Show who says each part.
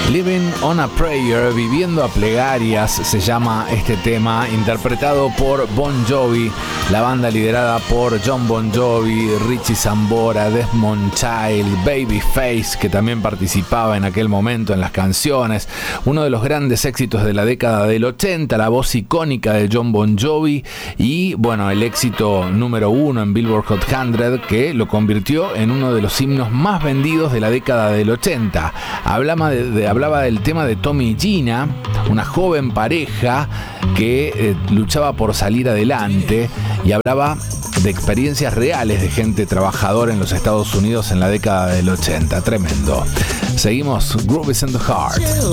Speaker 1: Living on a Prayer, viviendo a plegarias, se llama este tema, interpretado por Bon Jovi, la banda liderada por John Bon Jovi, Richie Sambora, Desmond Child, Babyface, que también participaba en aquel momento en las canciones. Uno de los grandes éxitos de la década del 80, la voz icónica de John Bon Jovi y, bueno, el éxito número 1 en Billboard Hot 100, que lo convirtió en uno de los himnos más vendidos de la década del 80. Hablaba del tema de Tommy y Gina, una joven pareja que luchaba por salir adelante, y hablaba de experiencias reales de gente trabajadora en los Estados Unidos en la década del 80. Tremendo. Seguimos, Groove is in the Heart.